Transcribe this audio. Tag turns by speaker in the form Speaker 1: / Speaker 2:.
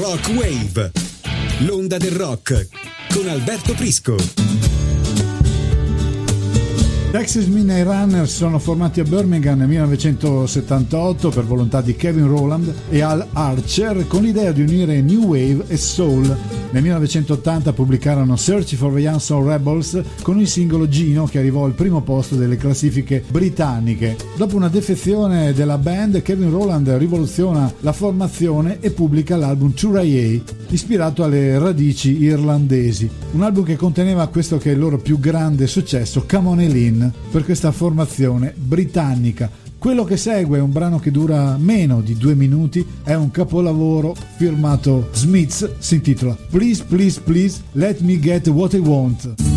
Speaker 1: Rock Wave, l'onda del rock con Alberto Prisco.
Speaker 2: Texas Midnight Runners sono formati a Birmingham nel 1978 per volontà di Kevin Rowland e Al Archer, con l'idea di unire New Wave e Soul. Nel 1980 pubblicarono Search for the Unsung Rebels con il singolo Gino, che arrivò al primo posto delle classifiche britanniche. Dopo una defezione della band, Kevin Rowland rivoluziona la formazione e pubblica l'album Tooraye, ispirato alle radici irlandesi. Un album che conteneva questo che è il loro più grande successo, Come On Eileen, per questa formazione britannica. Quello che segue è un brano che dura meno di 2 minuti, è un capolavoro firmato Smiths, si intitola Please Please Please Let Me Get What I Want.